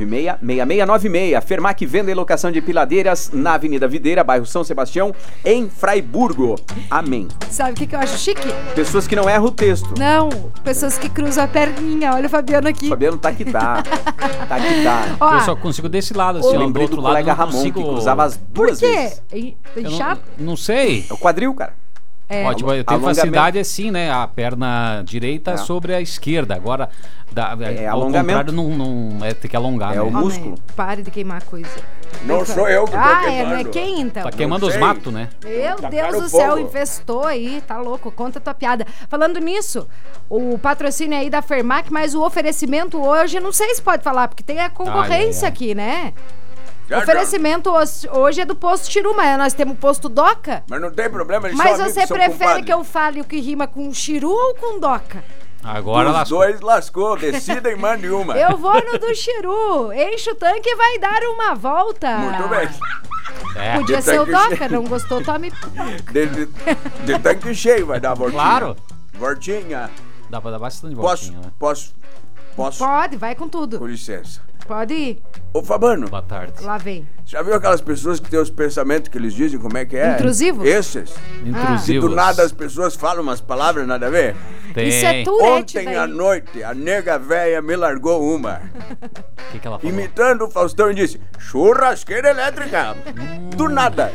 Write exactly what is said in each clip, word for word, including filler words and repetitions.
nove seis, seis seis nove seis. Fermac Venda e Locação de Piladeiras na Avenida Videira, bairro São Sebastião, em Fraiburgo. Amém. Sabe o que, que eu acho chique? Pessoas que não erram o texto. Não, pessoas que cruzam a perninha. Olha o Fabiano aqui. O Fabiano tá que tá. Tá que tá. Ó, Eu só consigo desse lado, assim, Eu ó, do lembrei outro do lado colega eu não Ramon, consigo... que cruzava as por duas quê? vezes. Tem Eu não, chapa? não sei. É o quadril, cara. É. Ó, tipo, eu tenho Alongamento. facilidade assim, né? A perna direita É. sobre a esquerda. Agora, da, É ao alongamento. contrário, não, não é ter que alongar, É né? o Homem, músculo. pare de queimar a coisa. Não sou eu que tô Ah, é, queimando. não é quem então? Tá queimando os sei. matos, né? Meu Tacaram Deus do fogo. céu, infestou aí, tá louco, conta tua piada. Falando nisso, o patrocínio aí da Fermac, mas o oferecimento hoje, não sei se pode falar, porque tem a concorrência Ai, ai, ai. aqui, né? Já, O oferecimento hoje- hoje é do posto Tiruma, nós temos o posto Doca. Mas não tem problema, eles Mas são amigos, você são prefere compadres. que eu fale o que rima com Chiru ou com Doca? Agora Os lascou. dois lascou, decida e mande uma. Eu vou no do Chiru, enche o tanque e vai dar uma volta. Muito bem. É, Podia De ser o tanque Doca, cheio. não gostou, tome... De, de, de tanque cheio vai dar a voltinha. Claro. Voltinha. dá pra dar bastante Posso, voltinha, né? posso, posso, Pode, vai com tudo. com licença. Pode ir. Ô Fabano, Boa tarde. Lá vem. já viu aquelas pessoas que têm os pensamentos que eles dizem, como é que é? Intrusivos? Esses. Que Intrusivos. do nada as pessoas falam umas palavras nada a ver. Tem. Isso é Tourette Ontem daí. à noite, a nega véia me largou uma. O que, que ela falou? Imitando o Faustão e disse, churrasqueira elétrica. Do nada.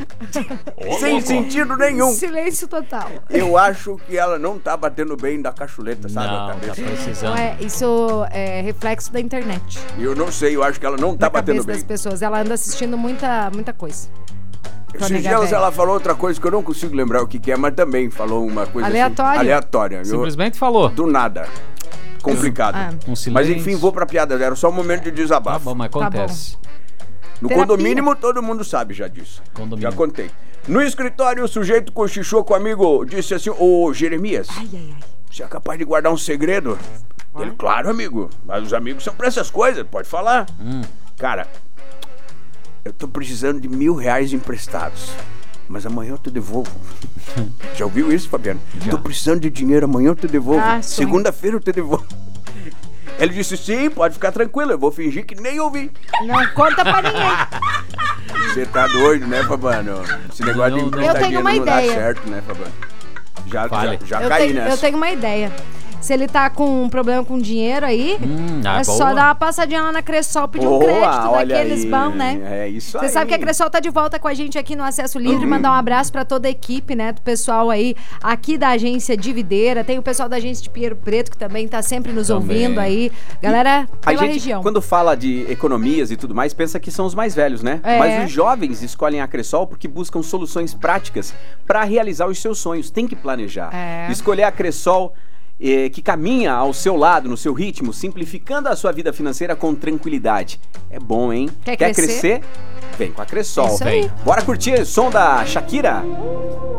Sem sentido nenhum. Silêncio total. Eu acho que ela não tá batendo bem da cachuleta, sabe? a Não, tá cabeça. precisando. Não é, isso é reflexo da internet. Eu não sei, eu acho que ela não tá Da batendo cabeça bem. das pessoas. Ela anda assistindo muita, muita coisa. Esses nega dias velha. ela falou outra coisa que eu não consigo lembrar o que, que é, mas também falou uma coisa Aleatório? assim, aleatória. Eu- Simplesmente falou. do nada. Complicado. Ah. Um Mas silêncio. enfim, vou pra piada, era só um momento de Tá desabafo. bom, mas acontece. No Terapia. condomínio, todo mundo sabe já disso. Condomínio. Já contei. No escritório, o sujeito cochichou com o amigo, disse assim, ô Jeremias, Ai, ai, ai. você é capaz de guardar um segredo? Ele, claro, amigo, mas os amigos são pra essas coisas, pode falar. Hum. Cara, eu tô precisando de mil reais emprestados, mas amanhã eu te devolvo. Já ouviu isso, Fabiano? Já. Tô precisando de dinheiro, amanhã eu te devolvo. Ah, sonho. Segunda-feira eu te devolvo. Ele disse, sim, pode ficar tranquilo, eu vou fingir que nem ouvi. Não conta pra ninguém. Você tá doido, né, Fabano? Esse negócio Não, de não. emprestar Eu tenho dinheiro uma não ideia. dá certo, né, Fabano? Já, Fale. já, já Eu caí tenho, nessa. eu tenho uma ideia. Se ele tá com um problema com dinheiro aí, Hum, ah, é só boa. dar uma passadinha lá na Cressol, pedir um Boa, crédito olha daqueles aí. bons, né? É isso Você aí. sabe que a Cressol tá de volta com a gente aqui no Acesso Livre. Mandar um abraço pra toda a equipe, né? Do pessoal aí aqui da agência de Videira. Tem o pessoal da agência de Pinheiro Preto que também tá sempre nos Também. ouvindo aí. Galera, A pela gente, região. quando fala de economias e tudo mais, pensa que são os mais velhos, né? É. Mas os jovens escolhem a Cressol porque buscam soluções práticas para realizar os seus sonhos. Tem que planejar. É. Escolher a Cressol, eh, que caminha ao seu lado, no seu ritmo, simplificando a sua vida financeira com tranquilidade. É bom, hein? Quer crescer? Vem com a Cressol. Isso aí. Bora curtir o som da Shakira.